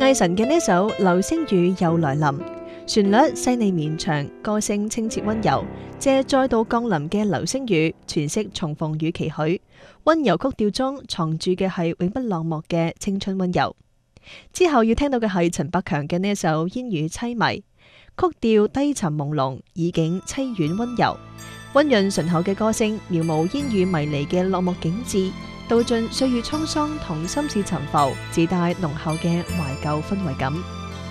魏晨嘅呢首《流星雨又來臨》，旋律細膩綿長，歌聲清澈溫柔，借再度降臨嘅流星雨，詮釋重逢與期許。溫柔曲調中藏住嘅係永不落幕嘅青春溫柔。之後要聽到嘅係陳百強嘅呢首《煙雨淒迷》，曲調低沉朦朧，意境凄婉溫柔，溫潤醇厚嘅歌聲描摹煙雨迷離嘅落寞景致，道盡歲月滄桑同心事沉浮，自帶濃厚嘅懷舊氛圍感。